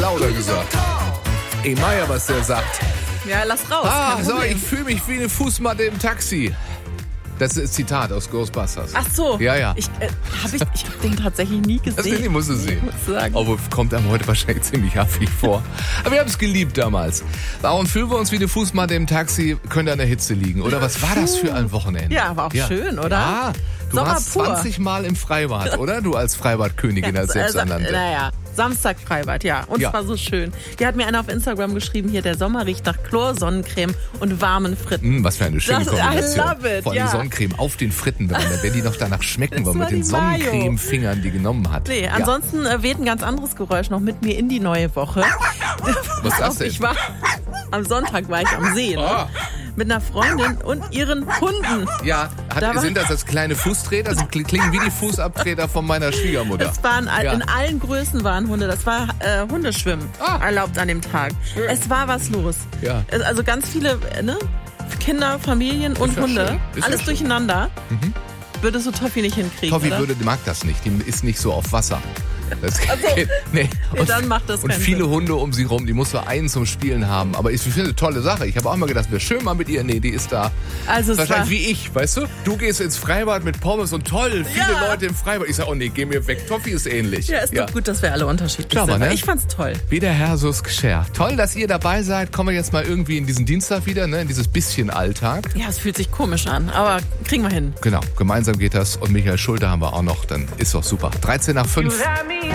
lauter gesagt. Ey, Meier, was der sagt. Ja, lass raus. So, ich fühle mich wie eine Fußmatte im Taxi. Das ist Zitat aus Ghostbusters. Ach so. Ja. Ich hab den tatsächlich nie gesehen. Den musst du sehen. Muss sagen. Aber kommt einem heute wahrscheinlich ziemlich affig vor. Aber wir haben es geliebt damals. Warum fühlen wir uns wie eine Fußmatte im Taxi? Könnte an der Hitze liegen. Oder was war das für ein Wochenende? Ja, war auch schön, oder? Ah, du Sommer warst pur. 20 Mal im Freibad, oder? Du als Freibadkönigin, als Selbsternannte. Naja, Samstag Freibad, ja. Und es war so schön. Hier hat mir einer auf Instagram geschrieben, hier der Sommer riecht nach Chlor, Sonnencreme und warmen Fritten. Was für eine schöne Kombination. I love it, vor allem Sonnencreme auf den Fritten, wenn die noch danach schmecken, weil mit den Sonnencreme-Fingern die genommen hat. Nee, ansonsten weht ein ganz anderes Geräusch noch mit mir in die neue Woche. Was ist das denn? Am Sonntag war ich am See, ne? Mit einer Freundin und ihren Hunden. Ja, sind das kleine Fußtreter? Das klingen wie die Fußabtreter von meiner Schwiegermutter. Das waren in allen Größen waren Hunde. Das war Hundeschwimmen erlaubt an dem Tag. Schön. Es war was los. Ja. Also ganz viele Kinder, Familien und Hunde. Alles durcheinander. Würdest du Toffi nicht hinkriegen, Toffi oder? mag das nicht. Die ist nicht so auf Wasser. Das nee. Und dann macht das und viele Hunde um sie rum, die muss nur einen zum Spielen haben. Aber ich finde eine tolle Sache. Ich habe auch mal gedacht, wäre schön mal mit ihr. Nee, die ist da. Also wahrscheinlich wie ich, weißt du? Du gehst ins Freibad mit Pommes und toll, viele Leute im Freibad. Ich sage, oh nee, geh mir weg. Toffi ist ähnlich. Ja, ist doch gut, dass wir alle unterschiedlich sind. Ne? Ich fand's toll. Wie der Herr so's geschert. Toll, dass ihr dabei seid. Kommen wir jetzt mal irgendwie in diesen Dienstag wieder, ne? In dieses bisschen Alltag. Ja, es fühlt sich komisch an, aber kriegen wir hin. Genau, gemeinsam geht das. Und Michael Schulte haben wir auch noch. Dann ist doch super. 13 nach 5.